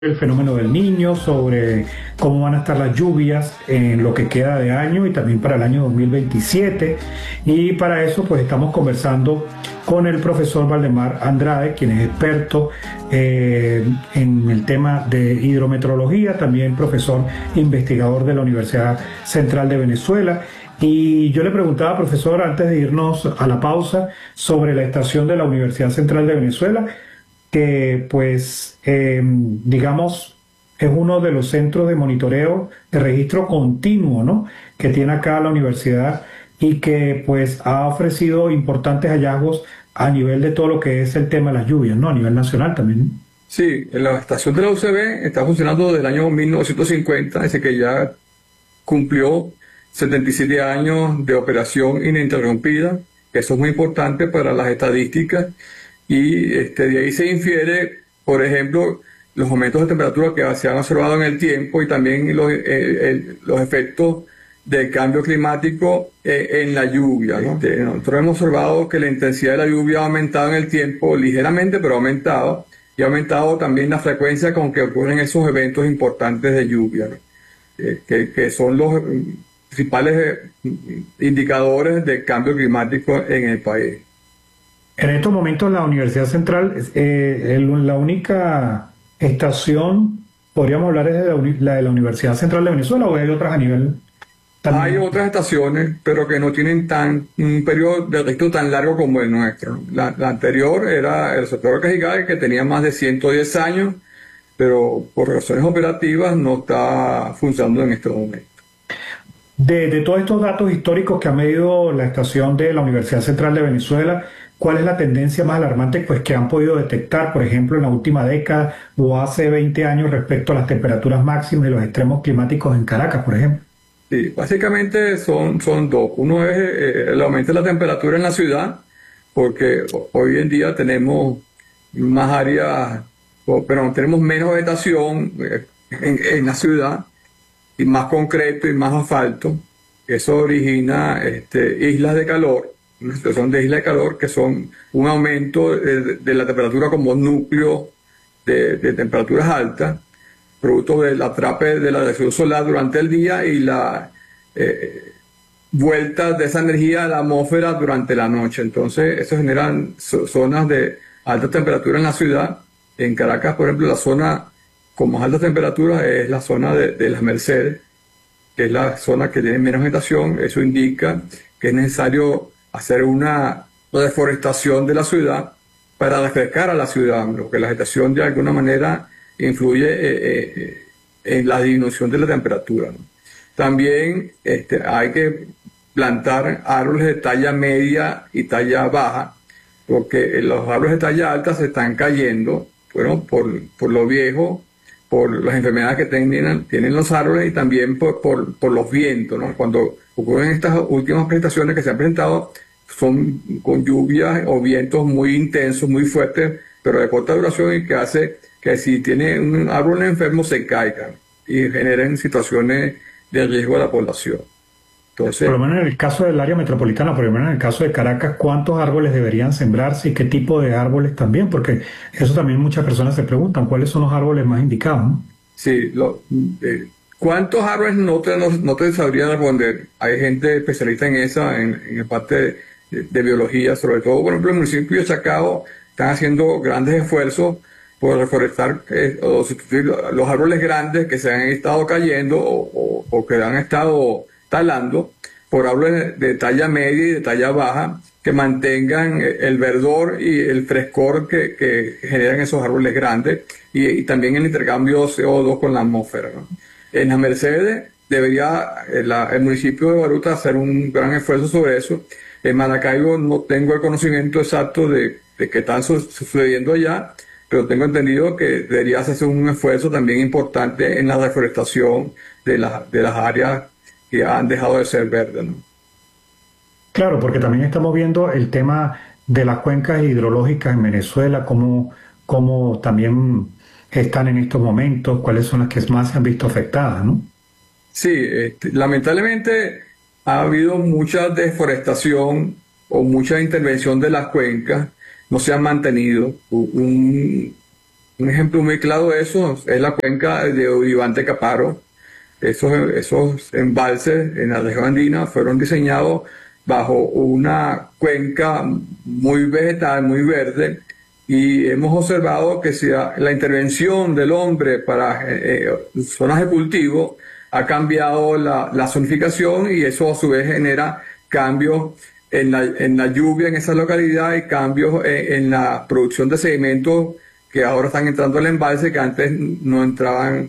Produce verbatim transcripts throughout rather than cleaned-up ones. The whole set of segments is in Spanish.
el fenómeno del Niño, sobre cómo van a estar las lluvias en lo que queda de año y también para el año dos mil veintisiete. Y para eso pues estamos conversando con el profesor Valdemar Andrade, quien es experto eh, en el tema de hidrometeorología, también profesor investigador de la Universidad Central de Venezuela. Y yo le preguntaba, profesor, antes de irnos a la pausa, sobre la estación de la Universidad Central de Venezuela, que pues eh, digamos es uno de los centros de monitoreo de registro continuo, ¿no?, que tiene acá la universidad y que pues ha ofrecido importantes hallazgos a nivel de todo lo que es el tema de las lluvias, ¿no?, a nivel nacional también. Sí, la estación de la U C B está funcionando desde el año mil novecientos cincuenta, desde que ya cumplió setenta y siete años de operación ininterrumpida, que eso es muy importante para las estadísticas, y este, de ahí se infiere, por ejemplo, los aumentos de temperatura que se han observado en el tiempo y también los, eh, el- los efectos del cambio climático eh, en la lluvia, ¿no? Este, nosotros hemos observado que la intensidad de la lluvia ha aumentado en el tiempo ligeramente, pero ha aumentado, y ha aumentado también la frecuencia con que ocurren esos eventos importantes de lluvia, ¿no? Eh, que, que son los eh, principales eh, indicadores del cambio climático en el país. En estos momentos la Universidad Central, eh, el- la única estación, podríamos hablar es de la, uni- la de la Universidad Central de Venezuela, o hay otras a nivel Hay también. otras estaciones, pero que no tienen tan, un periodo de registro tan largo como el nuestro, ¿no? La, la anterior era el sector Cajigal, que tenía más de ciento diez años, pero por razones operativas no está funcionando en este momento. De, de todos estos datos históricos que ha medido la estación de la Universidad Central de Venezuela, ¿cuál es la tendencia más alarmante pues, que han podido detectar, por ejemplo, en la última década o hace veinte años respecto a las temperaturas máximas y los extremos climáticos en Caracas, por ejemplo? Sí, básicamente son, son dos. Uno es eh, el aumento de la temperatura en la ciudad, porque ho- hoy en día tenemos más áreas, o- pero tenemos menos vegetación eh, en, en la ciudad, y más concreto y más asfalto. Eso origina este, islas de calor, una situación de islas de calor que son un aumento de, de la temperatura como núcleo de, de temperaturas altas, producto del atrape de la radiación solar durante el día y la eh, vuelta de esa energía a la atmósfera durante la noche. Entonces, eso generan zo- zonas de alta temperatura en la ciudad. En Caracas, por ejemplo, la zona con más altas temperaturas es la zona de, de las Mercedes, que es la zona que tiene menos vegetación. Eso indica que es necesario hacer una reforestación de la ciudad para refrescar a la ciudad, porque la vegetación de alguna manera influye eh, eh, en la disminución de la temperatura, ¿no? También este, hay que plantar árboles de talla media y talla baja, porque los árboles de talla alta se están cayendo, bueno, por, por lo viejo, por las enfermedades que tienen, tienen los árboles y también por, por, por los vientos, ¿no? Cuando ocurren estas últimas presentaciones que se han presentado, son con lluvias o vientos muy intensos, muy fuertes, pero de corta duración, y que hace que si tiene un árbol enfermo se caigan y generen situaciones de riesgo a la población. Por lo Entonces, menos en el caso del área metropolitana, por lo menos en el caso de Caracas, ¿cuántos árboles deberían sembrarse y qué tipo de árboles también? Porque eso también muchas personas se preguntan, ¿cuáles son los árboles más indicados, ¿no? sí, lo, eh, ¿cuántos árboles no te, no, no te sabría responder? Hay gente especialista en esa, en, en la parte de, de biología, sobre todo, por ejemplo, en el municipio de Chacao están haciendo grandes esfuerzos por reforestar eh, o sustituir los árboles grandes que se han estado cayendo o, o- o que han estado talando por árboles de, de talla media y de talla baja que mantengan eh, el verdor y el frescor que, que generan esos árboles grandes, y, y también el intercambio C O dos con la atmósfera, ¿no? En las Mercedes debería eh, la- el municipio de Baruta hacer un gran esfuerzo sobre eso. En Maracaibo no tengo el conocimiento exacto de, de qué está su- sucediendo allá, pero tengo entendido que debería hacerse un esfuerzo también importante en la reforestación de, la- de las áreas que han dejado de ser verdes, ¿no? Claro, porque también estamos viendo el tema de las cuencas hidrológicas en Venezuela, cómo, cómo también están en estos momentos, cuáles son las que más se han visto afectadas, ¿no? Sí, este, lamentablemente ha habido mucha deforestación o mucha intervención de las cuencas, no se han mantenido. Un, Un ejemplo muy claro de eso es la cuenca de Uribante-Caparo. Esos, esos embalses en la región andina fueron diseñados bajo una cuenca muy vegetal, muy verde, y hemos observado que si la intervención del hombre para eh, zonas de cultivo ha cambiado la, la zonificación, y eso a su vez genera cambios en la, en la lluvia en esa localidad y cambios en, en la producción de sedimentos que ahora están entrando al embalse, que antes no entraban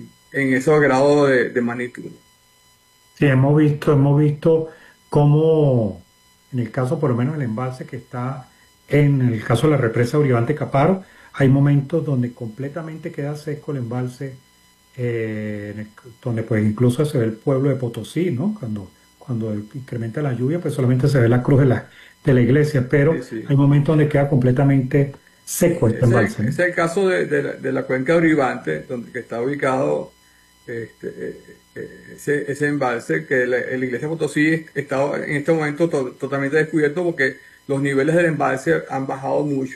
en esos grados de, de magnitud. Sí, hemos visto, hemos visto cómo, en el caso por lo menos del embalse que está en el caso de la represa Uribante Caparo, hay momentos donde completamente queda seco el embalse, eh, en el- donde pues incluso se ve el pueblo de Potosí, ¿no? Cuando, cuando incrementa la lluvia, pues solamente se ve la cruz de la, de la iglesia, pero Sí, sí. hay momentos donde queda completamente seco este Ese, embalse, ese ¿no? es el caso de, de la, de la cuenca de Uribante, donde que está ubicado este, eh, eh, ese, ese embalse, que la, la iglesia de Potosí está en este momento to- totalmente descubierto porque los niveles del embalse han bajado mucho,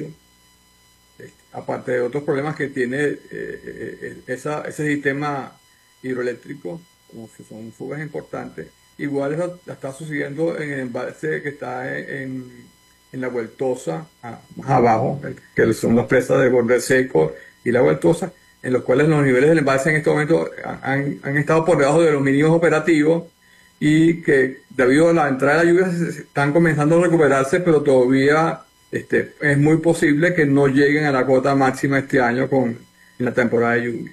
este, aparte de otros problemas que tiene eh, eh, eh, esa- ese sistema hidroeléctrico, como que son fugas importantes. Igual eso está sucediendo en el embalse que está en, en- en la Vueltosa, a- más abajo, que son las presas de Borde Seco y la Vueltosa, en los cuales los niveles del embalse en este momento han, han estado por debajo de los mínimos operativos, y que debido a la entrada de la lluvia se- se están comenzando a recuperarse, pero todavía este, es muy posible que no lleguen a la cota máxima este año con en la temporada de lluvia.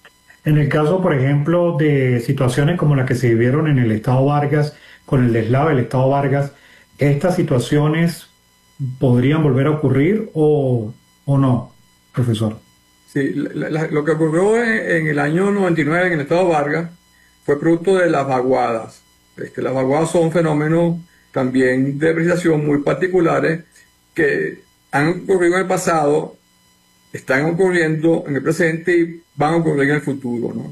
En el caso, por ejemplo, de situaciones como las que se vivieron en el estado Vargas, con el deslave del estado Vargas, ¿estas situaciones podrían volver a ocurrir o, o no, profesor? Sí, la- la- lo que ocurrió en, en el año noventa y nueve en el estado Vargas fue producto de las vaguadas. Este, las vaguadas son fenómenos también de precipitación muy particulares que han ocurrido en el pasado, están ocurriendo en el presente y van a ocurrir en el futuro, ¿no?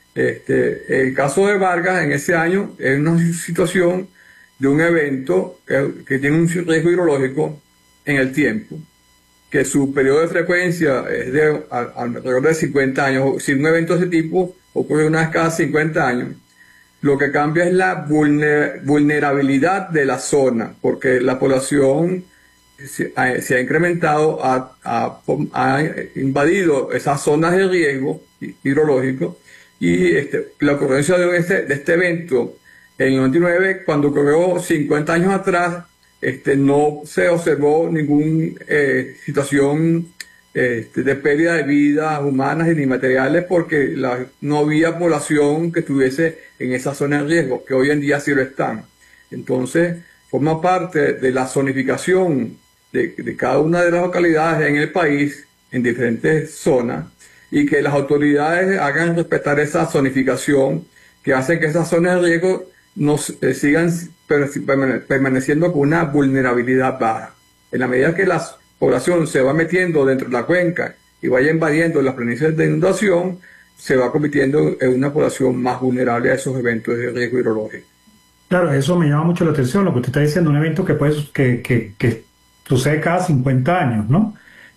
Este, el caso de Vargas en ese año es una situación de un evento que, que tiene un riesgo hidrológico en el tiempo, que su periodo de frecuencia es de a- alrededor de cincuenta años. Si un evento de ese tipo ocurre una vez cada cincuenta años, lo que cambia es la vulner- vulnerabilidad de la zona, porque la población se ha, se ha incrementado, ha, ha- ha invadido esas zonas de riesgo hi- hidrológico, y este, la ocurrencia de este, de este evento en el noventa y nueve, cuando ocurrió cincuenta años atrás, este, no se observó ninguna situación este, de pérdida de vidas humanas y ni materiales, porque la- no había población que estuviese en esa zona de riesgo, que hoy en día sí lo están. Entonces, forma parte de la zonificación de, de cada una de las localidades en el país, en diferentes zonas, y que las autoridades hagan respetar esa zonificación, que hace que esas zonas de riesgo no s- eh, sigan per- permane- permaneciendo con una vulnerabilidad baja. En la medida que la población se va metiendo dentro de la cuenca y vaya invadiendo las planicies de inundación, se va convirtiendo en una población más vulnerable a esos eventos de riesgo hidrológico. Claro, eso me llama mucho la atención, lo que usted está diciendo, un evento que, puede, que, que, que sucede cada cincuenta años, ¿no?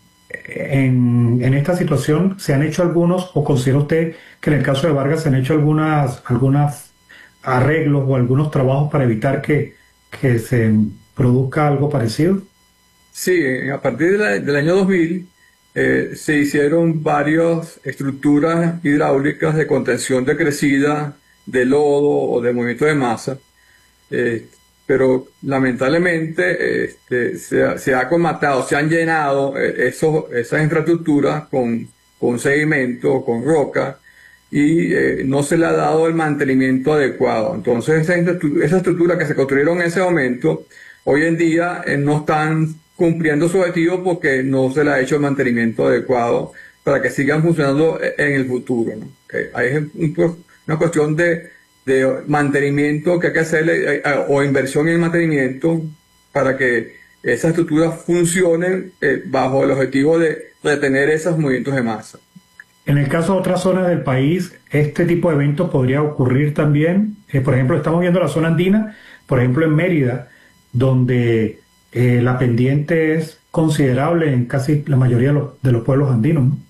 En, en esta situación se han hecho algunos, o considera usted que en el caso de Vargas se han hecho algunas, algunas arreglos o algunos trabajos para evitar que, que se produzca algo parecido? Sí, eh, a partir de la- del año dos mil eh, se hicieron varias estructuras hidráulicas de contención de crecida, de lodo o de movimiento de masa, eh, pero lamentablemente este, se, ha, se ha colmatado, se han llenado eh, esos, esas infraestructuras con, con sedimento, con roca, y eh, no se le ha dado el mantenimiento adecuado. Entonces, esa, infraestru- esa estructura que se construyeron en ese momento, hoy en día eh, no están cumpliendo su objetivo porque no se le ha hecho el mantenimiento adecuado para que sigan funcionando eh, en el futuro, ¿no? Eh, hay un pro- una cuestión de, de mantenimiento que hay que hacerle, eh, eh, o inversión en mantenimiento, para que esas estructuras funcionen eh, bajo el objetivo de retener esos movimientos de masa. En el caso de otras zonas del país, este tipo de eventos podría ocurrir también. Eh, por ejemplo, estamos viendo la zona andina, por ejemplo, en Mérida, donde eh, la pendiente es considerable en casi la mayoría de los, de los pueblos andinos, ¿no?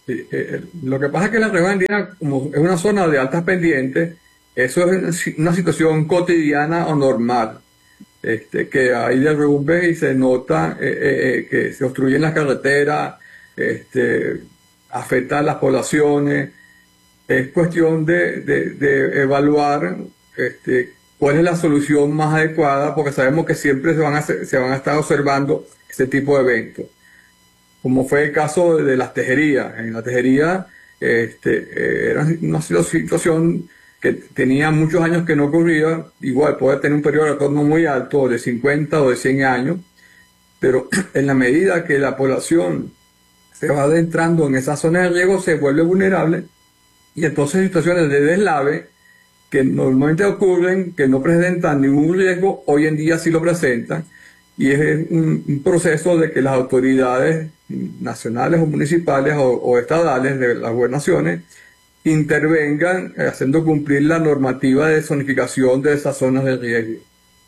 Sí, eh, lo que pasa es que la región andina, como es una zona de altas pendientes, eso es una situación cotidiana o normal. Este, que hay derrumbes y se nota eh, eh, eh, que se obstruyen las carreteras, este, afecta a las poblaciones. Es cuestión de, de- de evaluar este, cuál es la solución más adecuada, porque sabemos que siempre se van a, hacer- se van a estar observando este tipo de eventos, como fue el caso de las tejerías. En la tejería este, eh, era una situación que tenía muchos años que no ocurría, igual puede tener un periodo de retorno muy alto, de cincuenta o de cien años, pero en la medida que la población se va adentrando en esa zona de riesgo, se vuelve vulnerable y entonces situaciones de deslave que normalmente ocurren, que no presentan ningún riesgo, hoy en día sí lo presentan, y es un, un proceso de que las autoridades nacionales o municipales o, o estadales de las gobernaciones intervengan eh, haciendo cumplir la normativa de zonificación de esas zonas de riesgo.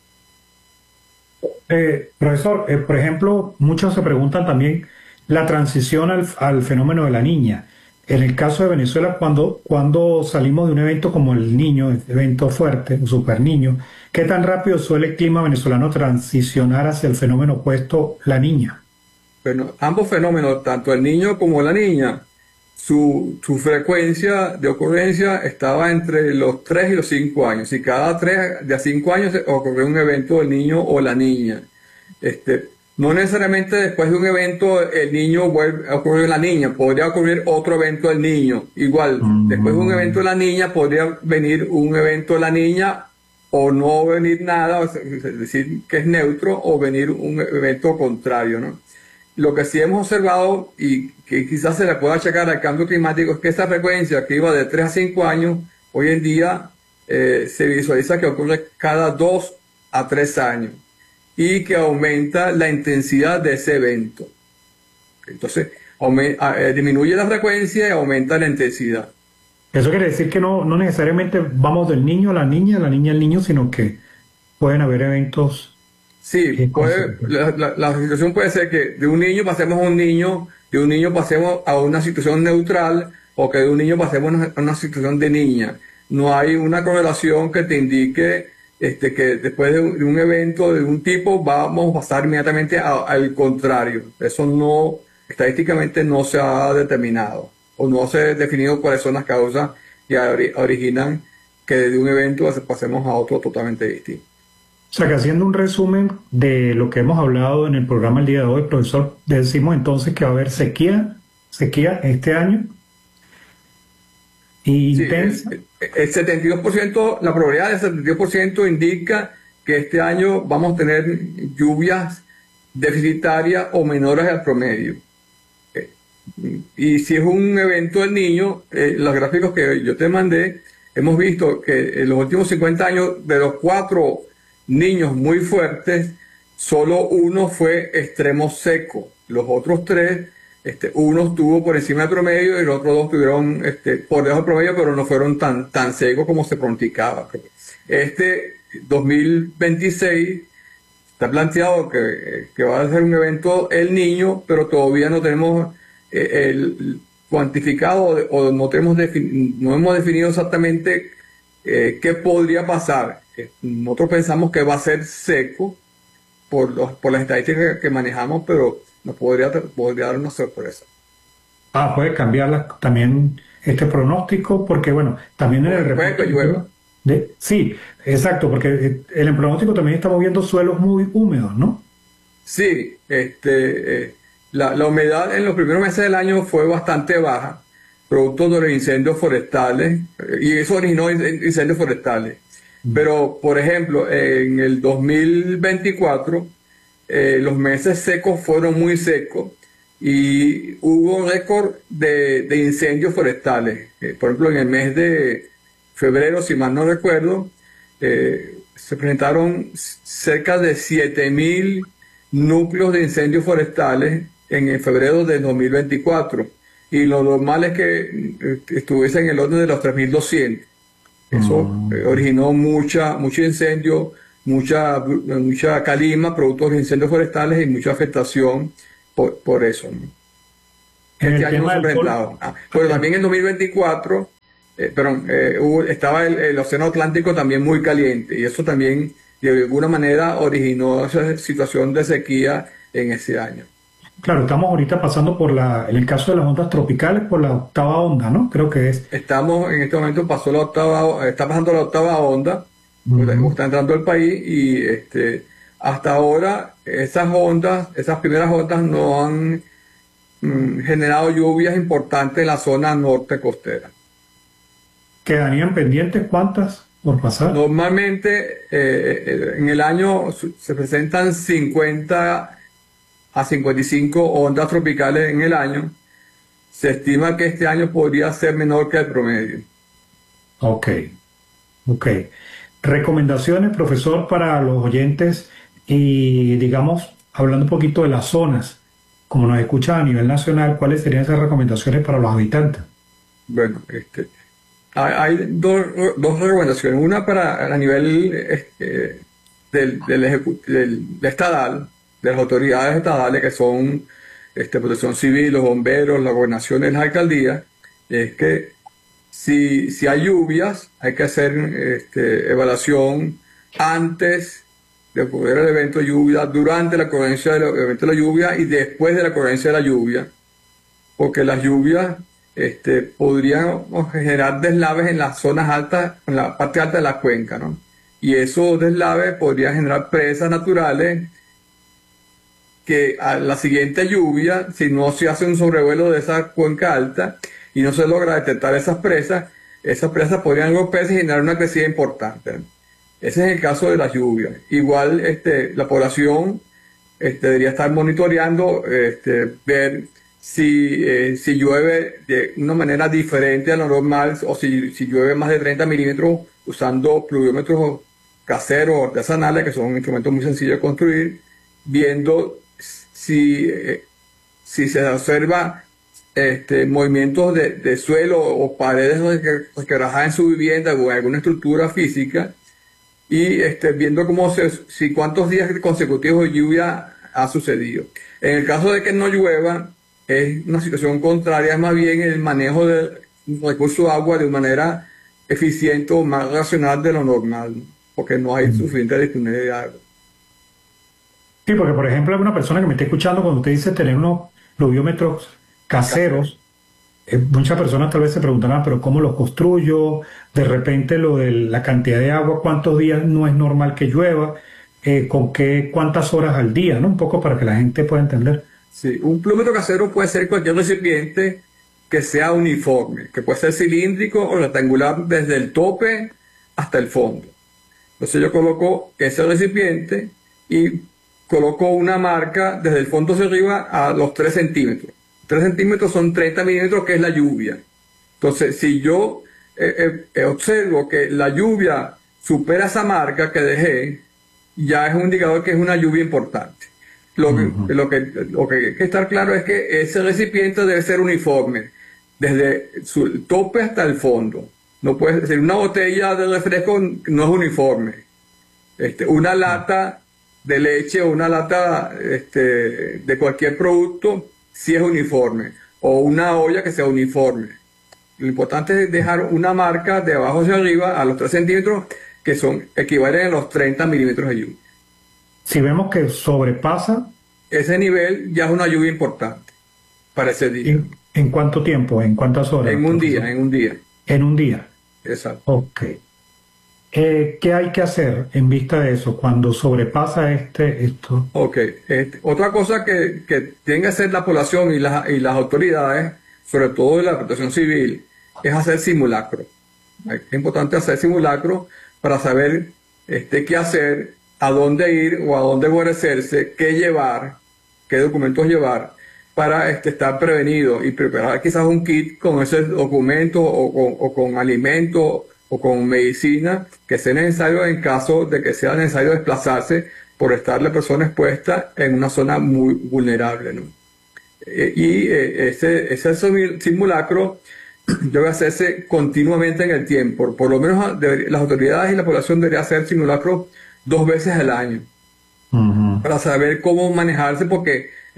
Eh, profesor, eh, por ejemplo, muchos se preguntan también la transición al, al fenómeno de la niña. En el caso de Venezuela, cuando, cuando salimos de un evento como el Niño, este evento fuerte, un super niño, ¿qué tan rápido suele el clima venezolano transicionar hacia el fenómeno opuesto, la niña? Bueno, ambos fenómenos, tanto el niño como la niña, su, su frecuencia de ocurrencia estaba entre los tres y los cinco años. Y cada tres de a cinco años ocurrió un evento del niño o la niña. Este, no necesariamente después de un evento el niño vuelve a ocurrir en la niña, podría ocurrir otro evento del niño. Igual, después de un evento de Mm, la niña podría venir un evento de la niña o no venir nada, es decir, que es neutro, o venir un evento contrario, ¿no? Lo que sí hemos observado y que quizás se le pueda achacar al cambio climático es que esta frecuencia que iba de tres a cinco años, hoy en día eh, se visualiza que ocurre cada dos a tres años y que aumenta la intensidad de ese evento. Entonces, aume- a- eh, disminuye la frecuencia y aumenta la intensidad. Eso quiere decir que no, no necesariamente vamos del niño a la niña, la niña al niño, sino que pueden haber eventos Sí, eh, puede, consecutivos. la, la- la situación puede ser que de un niño pasemos a un niño, de un niño pasemos a una situación neutral, o que de un niño pasemos a una, a una situación de niña. No hay una correlación que te indique este, que después de un, de un evento de un tipo vamos a pasar inmediatamente a- al contrario. Eso no, estadísticamente no se ha determinado, o no se ha definido cuáles son las causas que ori- originan que de un evento pasemos a otro totalmente distinto. O sea que haciendo un resumen de lo que hemos hablado en el programa el día de hoy, profesor, decimos entonces que va a haber sequía, sequía este año, y Sí, el, intensa. el setenta y dos por ciento, la probabilidad del setenta y dos por ciento indica que este año vamos a tener lluvias deficitarias o menores al promedio. Eh, Y si es un evento del niño, eh, los gráficos que yo te mandé, hemos visto que en los últimos cincuenta años, de los cuatro niños muy fuertes, solo uno fue extremo seco. Los otros tres, este, uno estuvo por encima del promedio y los otros dos estuvieron este, por debajo del promedio, pero no fueron tan, tan secos como se pronosticaba. Este dos mil veintiséis está planteado que, que va a ser un evento el niño, pero todavía no tenemos eh, el cuantificado o, o no, tenemos defini- no hemos definido exactamente eh, qué podría pasar. Eh, Nosotros pensamos que va a ser seco por, los, por las estadísticas que manejamos, pero nos podría, podría dar una sorpresa. Ah, puede cambiar la- también este pronóstico, porque bueno, también en el Puede, puede reporte que que llueva. hicimos de, sí, exacto, porque eh, en el pronóstico también estamos viendo suelos muy húmedos, ¿no? Sí, este, eh, la, la humedad en los primeros meses del año fue bastante baja, producto de los incendios forestales, eh, y eso originó in- incendios forestales. Mm. Pero, por ejemplo, en el dos mil veinticuatro, eh, los meses secos fueron muy secos y hubo un récord de, de incendios forestales. Eh, por ejemplo, en el mes de febrero, si mal no recuerdo, eh, se presentaron cerca de siete mil núcleos de incendios forestales en el febrero de dos mil veinticuatro. Y lo normal es que eh, estuviese en el orden de los tres mil doscientos. Eso eh, Mm. originó mucha, mucho incendio, mucha, mucha calima, producto de los incendios forestales y mucha afectación por, por eso, ¿no? En Este el año no tema se del sol, presentaron. Ah, pero también en dos mil veinticuatro, eh, perdón, eh, hubo- estaba el, el Océano Atlántico también muy caliente y eso también de alguna manera originó esa situación de sequía en ese año. claro, estamos ahorita pasando por la, en el caso de las ondas tropicales, por la octava onda, ¿no? Creo que es. Estamos en este momento, pasó la octava, está pasando la octava onda, pues, Ujú. está entrando al país y este, hasta ahora esas ondas, esas primeras ondas no han mm, generado lluvias importantes en la zona norte costera. ¿Quedarían pendientes cuántas por pasar? Normalmente eh, eh, en el año su- se presentan cincuenta a cincuenta y cinco ondas tropicales en el año. Se estima que este año podría ser menor que el promedio. Ok, ok. Recomendaciones, profesor, para los oyentes y, digamos, hablando un poquito de las zonas, como nos escuchan a nivel nacional, ¿cuáles serían esas recomendaciones para los habitantes? Bueno, este, hay, hay dos, dos recomendaciones. Una para a nivel este, del, del, ejecu- del estadal, de las autoridades estadales que son este, Protección Civil, los bomberos, las gobernaciones, las alcaldías, es que si, si hay lluvias, hay que hacer este, evaluación antes de ocurrir el evento de lluvia, durante la ocurrencia del evento de la lluvia y después de la ocurrencia de la lluvia, porque las lluvias este, podrían generar deslaves en las zonas altas, en la parte alta de la cuenca, ¿no? Y esos deslaves podrían generar presas naturales que a la siguiente lluvia, si no se hace un sobrevuelo de esa cuenca alta y no se logra detectar esas presas, esas presas podrían golpearse y generar una crecida importante. Ese es el caso de las lluvias. Igual este, la población este, debería estar monitoreando, este, ver si, eh, si llueve de una manera diferente a lo normal o si, si llueve más de treinta milímetros usando pluviómetros caseros o artesanales, que son instrumentos muy sencillos de construir, viendo si, eh, si se observa este, movimientos de, de suelo o paredes que, que rajan en su vivienda o en alguna estructura física y este, viendo cómo se, si cuántos días consecutivos de lluvia ha sucedido. En el caso de que no llueva, es una situación contraria, es más bien el manejo del recurso de agua de manera eficiente o más racional de lo normal, porque no hay Mm. suficiente disponibilidad de agua. Sí, porque por ejemplo, alguna persona que me esté escuchando, cuando usted dice tener unos pluviómetros Casero. caseros, eh, muchas personas tal vez se preguntarán, pero ¿cómo los construyo? De repente lo de la cantidad de agua, ¿cuántos días no es normal que llueva? Eh, ¿con qué, cuántas horas al día? ¿No? Un poco para que la gente pueda entender. Sí, un plumero casero puede ser cualquier recipiente que sea uniforme, que puede ser cilíndrico o rectangular desde el tope hasta el fondo. Entonces yo coloco ese recipiente y coloco una marca desde el fondo hacia arriba a los tres centímetros. tres centímetros son treinta milímetros, que es la lluvia. Entonces, si yo eh, eh, observo que la lluvia supera esa marca que dejé, ya es un indicador que es una lluvia importante. Lo que, Ujú. lo que, lo que hay que estar claro es que ese recipiente debe ser uniforme, desde su tope hasta el fondo. No puede ser una botella de refresco, no es uniforme. Este, una lata de leche o una lata este, de cualquier producto sí es uniforme. O una olla que sea uniforme. Lo importante es dejar una marca de abajo hacia arriba a los tres centímetros que son equivalen a los treinta milímetros de lluvia. Si vemos que sobrepasa, Ese nivel ya es una lluvia importante para ese día. ¿en, en cuánto tiempo? ¿En cuántas horas, En un profesor? día, en un día. En un día. Exacto. Ok. Eh, ¿qué hay que hacer en vista de eso cuando sobrepasa este, esto? Ok. Este, otra cosa que, que tienen que hacer la población y, las y las autoridades, sobre todo de la protección civil, es hacer simulacros. Es importante hacer simulacros para saber este, qué hacer, a dónde ir o a dónde guarecerse, qué llevar, qué documentos llevar para este, estar prevenido y preparar quizás un kit con esos documentos o con, o con alimentos o con medicina que sea necesario en caso de que sea necesario desplazarse por estar la persona expuesta en una zona muy vulnerable, ¿no? Eh, y eh, ese, ese simulacro debe hacerse continuamente en el tiempo. Por, por lo menos debería, las autoridades y la población deberían hacer simulacros dos veces al año Ujú. para saber cómo manejarse, porque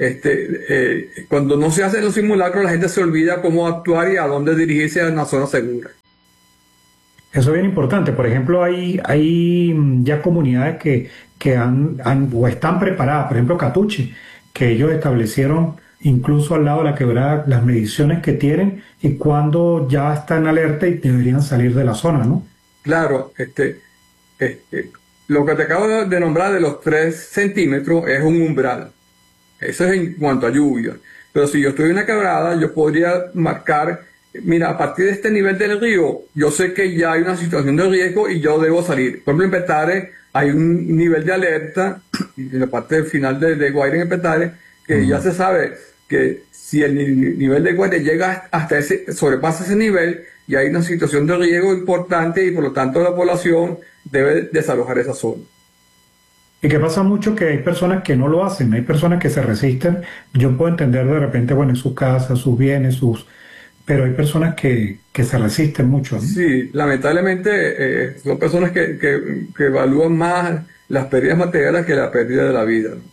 este, eh, cuando no se hacen los simulacros, la gente se olvida cómo actuar y a dónde dirigirse a una zona segura. Eso es bien importante. Por ejemplo, hay, hay mm, ya comunidades que, que han, han o están preparadas. Por ejemplo, Catuche, que ellos establecieron incluso al lado de la quebrada las mediciones que tienen y cuando ya están alerta y deberían salir de la zona, ¿no? Claro, este, este, lo que te acabo de nombrar de los tres centímetros es un umbral. Eso es en cuanto a lluvia. Pero si yo estoy en una quebrada, yo podría marcar, mira, a partir de este nivel del río, yo sé que ya hay una situación de riesgo y yo debo salir. Por ejemplo, en Petare hay un nivel de alerta, en la parte final de, de Guaire en Petare, que uh-huh. ya se sabe que si el ni- nivel de Guaire llega hasta ese, sobrepasa ese nivel, y hay una situación de riesgo importante y por lo tanto la población debe desalojar esa zona. Y que pasa mucho que hay personas que no lo hacen, hay personas que se resisten. Yo puedo entender de repente, bueno, en su casa, sus bienes, sus... pero hay personas que, que se resisten mucho, ¿no? Sí, lamentablemente eh, son personas que, que, que evalúan más las pérdidas materiales que la pérdida de la vida, ¿no?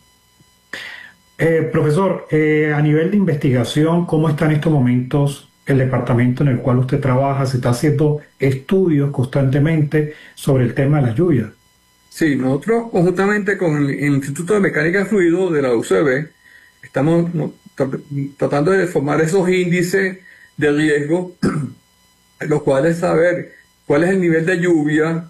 Eh, profesor, eh, a nivel de investigación, ¿cómo está en estos momentos el departamento en el cual usted trabaja? ¿Se está haciendo estudios constantemente sobre el tema de las lluvias? Sí, nosotros conjuntamente con el, el Instituto de Mecánica de Fluido de la U C B estamos no, tra- tratando de formar esos índices de riesgo, los cuales saber cuál es el nivel de lluvia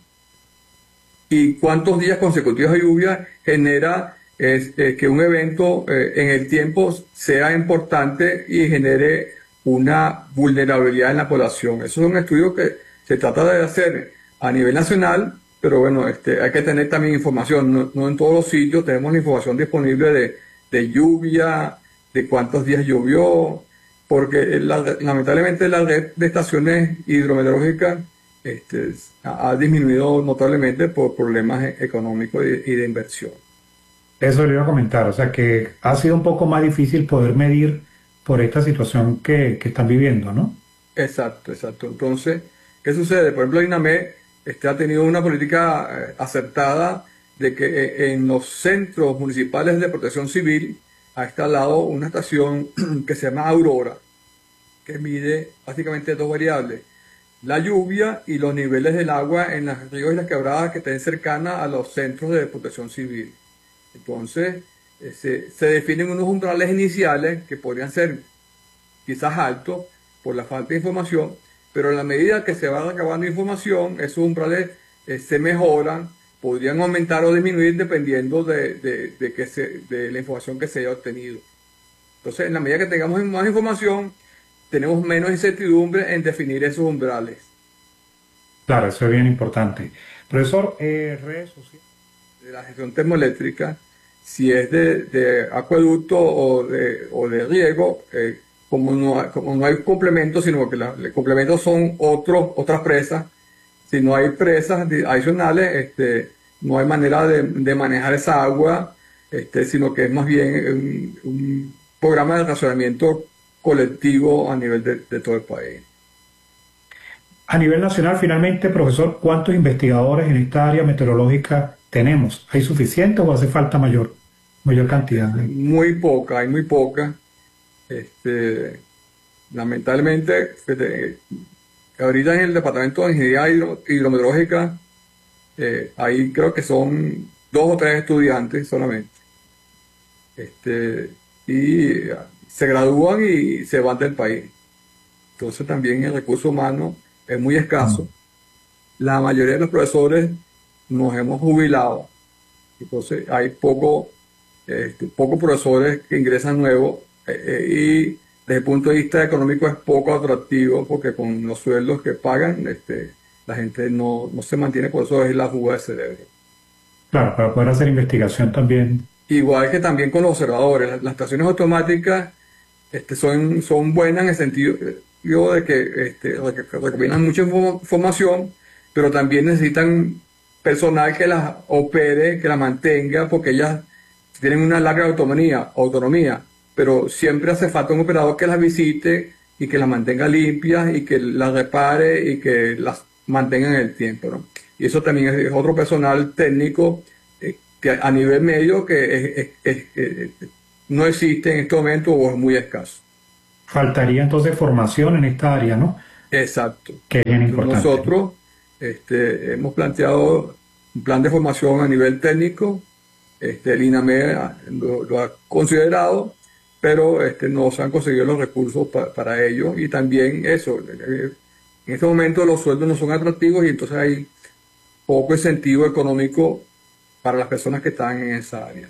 y cuántos días consecutivos de lluvia genera es, eh, que un evento eh, en el tiempo sea importante y genere una vulnerabilidad en la población. Esos son estudios que se trata de hacer a nivel nacional, pero bueno, este, hay que tener también información. No, no en todos los sitios tenemos la información disponible de, de lluvia, de cuántos días llovió, porque la- lamentablemente la red de estaciones hidrometeorológicas este, ha, ha disminuido notablemente por problemas e- económicos y, y de inversión. Eso le iba a comentar, o sea que ha sido un poco más difícil poder medir por esta situación que, que están viviendo, ¿no? Exacto, exacto. Entonces, ¿qué sucede? Por ejemplo, INAME este, ha tenido una política eh, acertada de que eh, en los centros municipales de protección civil ha instalado una estación que se llama Aurora, que mide básicamente dos variables: la lluvia y los niveles del agua en los ríos y las quebradas que estén cercanas a los centros de protección civil. Entonces, eh, se, se definen unos umbrales iniciales que podrían ser quizás altos por la falta de información, pero en la medida que se va recabando información, esos umbrales eh, se mejoran, podrían aumentar o disminuir dependiendo de, de, de, que se, de la información que se haya obtenido. Entonces, en la medida que tengamos más información, tenemos menos incertidumbre en definir esos umbrales. Claro, eso es bien importante. Profesor, eh, redes sociales. De la gestión termoeléctrica, si es de, de acueducto o de, o de riego, eh, como, no, hay- como no hay complemento, sino que la- los complementos son otros, otras presas, si no hay presas de- adicionales, este, no hay manera de, de manejar esa agua, este, sino que es más bien un, un programa de racionamiento colectivo a nivel de, de todo el país. A nivel nacional, finalmente, profesor, ¿cuántos investigadores en esta área meteorológica tenemos? ¿Hay suficientes o hace falta mayor, mayor cantidad? Muy poca, hay muy poca. Este, lamentablemente, este, ahorita en el Departamento de Ingeniería Hidro- Hidrometeorológica, eh, ahí creo que son dos o tres estudiantes solamente. Este, y ah, se gradúan y se van del país. Entonces también el recurso humano es muy escaso. La mayoría de los profesores nos hemos jubilado. Entonces hay poco, este, pocos profesores que ingresan nuevos eh, eh, y desde el punto de vista económico es poco atractivo porque con los sueldos que pagan este, la gente no, no se mantiene, por eso es la fuga de cerebro. Claro, para poder hacer investigación también. Igual que también con los observadores, las, las estaciones automáticas este, son, son buenas en el sentido digo, de que este, rec- recopilan mucha info- información, pero también necesitan personal que las opere, que las mantenga, porque ellas tienen una larga autonomía, autonomía, pero siempre hace falta un operador que las visite y que las mantenga limpias y que las repare y que las mantenga en el tiempo, ¿no? Y eso también es, es otro personal técnico eh, que a nivel medio que es, es- es- es- no existe en este momento o es muy escaso. Faltaría entonces formación en esta área, ¿no? Exacto. Que es bien importante. Nosotros este, hemos planteado un plan de formación a nivel técnico, este, el INAME lo, lo ha considerado, pero este, no se han conseguido los recursos pa, para ello, y también eso, en este momento los sueldos no son atractivos y entonces hay poco incentivo económico para las personas que están en esa área.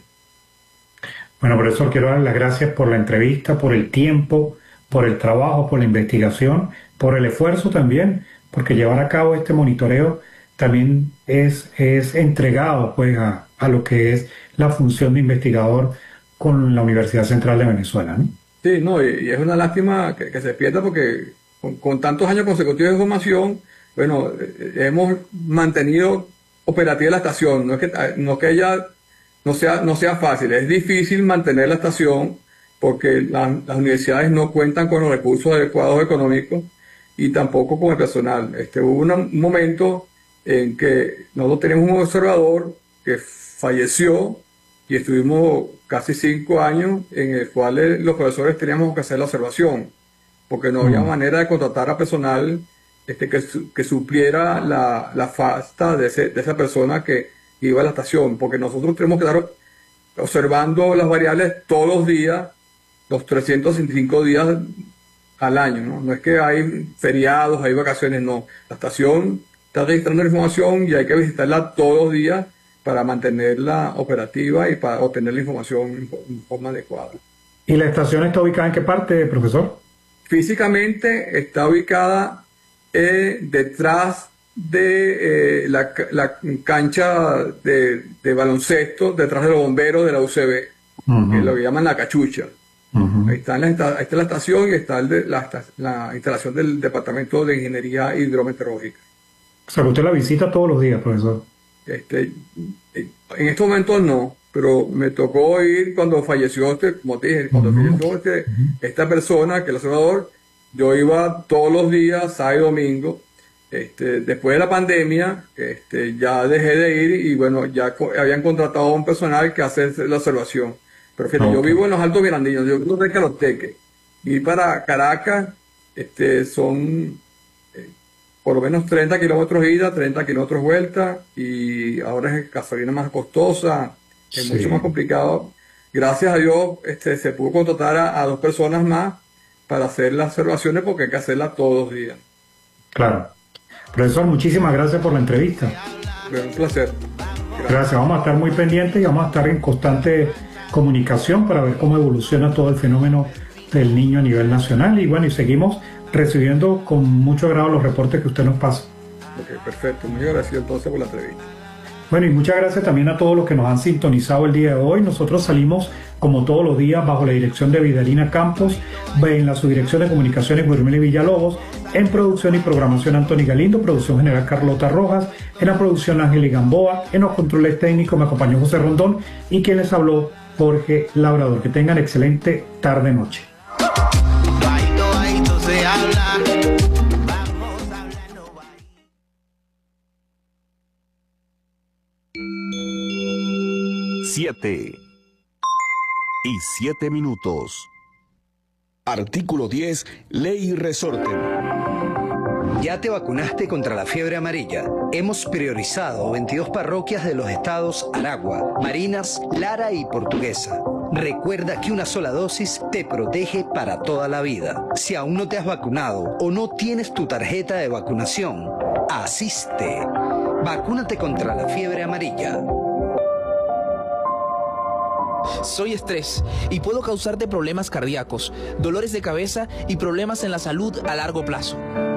Bueno, profesor, quiero dar las gracias por la entrevista, por el tiempo, por el trabajo, por la investigación, por el esfuerzo también, porque llevar a cabo este monitoreo también es, es entregado pues a, a lo que es la función de investigador con la Universidad Central de Venezuela, ¿no? Sí, no, y, y es una lástima que, que se pierda porque con, con tantos años consecutivos de formación, bueno, eh, hemos mantenido operativa la estación. No es que, no es que ella no sea, no sea fácil, es difícil mantener la estación porque la, las universidades no cuentan con los recursos adecuados económicos y tampoco con el personal. Este, hubo una, un momento en que nosotros tenemos un observador que falleció y estuvimos casi cinco años en el cual los profesores teníamos que hacer la observación, porque no había manera de contratar a personal este, que, que supliera la, la falta de, ese, de esa persona que iba a la estación, porque nosotros tenemos que estar observando las variables todos los días, los trescientos sesenta y cinco días al año, ¿no? No es que hay feriados, hay vacaciones, no. La estación está registrando la información y hay que visitarla todos los días para mantenerla operativa y para obtener la información en forma adecuada. ¿Y la estación está ubicada en qué parte, profesor? Físicamente está ubicada eh, detrás de eh, la, la cancha de, de baloncesto, detrás de los bomberos de la U C B, uh-huh. que es lo que llaman la cachucha. Uh-huh. Ahí, está la, ahí está la estación y está el de, la, la instalación del Departamento de Ingeniería Hidrometeorológica. O sea, usted la visita todos los días, profesor. Este, en estos momentos no, pero me tocó ir cuando falleció este, como te dije, cuando uh-huh. falleció este, uh-huh. esta persona, que es el observador, yo iba todos los días, sábado y domingo. Este, después de la pandemia, este, ya dejé de ir y bueno, ya co habían contratado a un personal que hace la observación. Pero fíjate, okay. yo vivo en los Altos Mirandinos, yo vivo cerca de Los Teques. Y para Caracas este, son eh, por lo menos treinta kilómetros ida, treinta kilómetros vuelta, y ahora es gasolina más costosa, es sí. mucho más complicado. Gracias a Dios este, se pudo contratar a, a dos personas más para hacer las observaciones porque hay que hacerlas todos los días. Claro. Profesor, muchísimas gracias por la entrevista. Un placer. Gracias. gracias. Vamos a estar muy pendientes y vamos a estar en constante comunicación para ver cómo evoluciona todo el fenómeno del niño a nivel nacional. Y bueno, y seguimos recibiendo con mucho agrado los reportes que usted nos pasa. Ok, perfecto. Muy agradecido entonces por la entrevista. Bueno, y muchas gracias también a todos los que nos han sintonizado el día de hoy. Nosotros salimos, como todos los días, bajo la dirección de Vidalina Campos, en la subdirección de comunicaciones Guillermo Villalobos, en producción y programación Anthony Galindo, producción general Carlota Rojas, en la producción Ángel Gamboa, en los controles técnicos me acompañó José Rondón y quien les habló, Jorge Labrador. Que tengan excelente tarde-noche. Siete y siete minutos. Artículo diez, Ley Resorte. ¿Ya te vacunaste contra la fiebre amarilla? Hemos priorizado veintidós parroquias de los estados Aragua, Marinas, Lara y Portuguesa. Recuerda que una sola dosis te protege para toda la vida. Si aún no te has vacunado o no tienes tu tarjeta de vacunación, asiste. Vacúnate contra la fiebre amarilla. Soy estrés y puedo causarte problemas cardíacos, dolores de cabeza y problemas en la salud a largo plazo.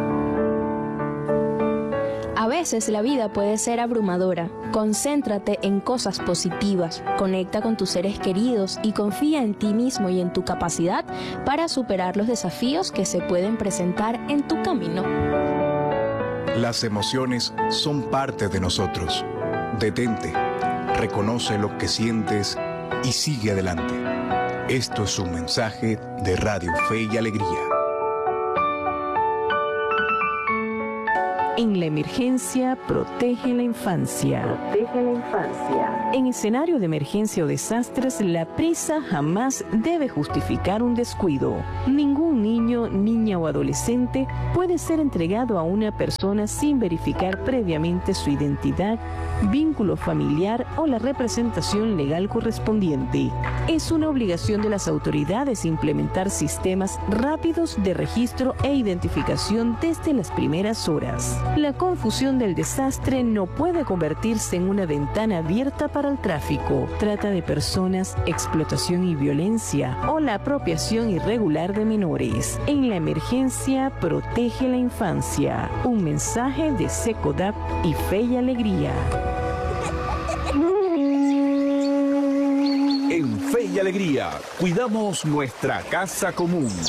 A veces la vida puede ser abrumadora. Concéntrate en cosas positivas, conecta con tus seres queridos y confía en ti mismo y en tu capacidad para superar los desafíos que se pueden presentar en tu camino. Las emociones son parte de nosotros. Detente, reconoce lo que sientes y sigue adelante. Esto es un mensaje de Radio Fe y Alegría. En la emergencia, protege la infancia. Protege la infancia. En escenario de emergencia o desastres, la prisa jamás debe justificar un descuido. Ningún niño, niña o adolescente puede ser entregado a una persona sin verificar previamente su identidad, vínculo familiar o la representación legal correspondiente. Es una obligación de las autoridades implementar sistemas rápidos de registro e identificación desde las primeras horas. La confusión del desastre no puede convertirse en una ventana abierta para el tráfico, trata de personas, explotación y violencia o la apropiación irregular de menores. En la emergencia, protege la infancia. Un mensaje de SECODAP y Fe y Alegría. En Fe y Alegría, cuidamos nuestra casa común.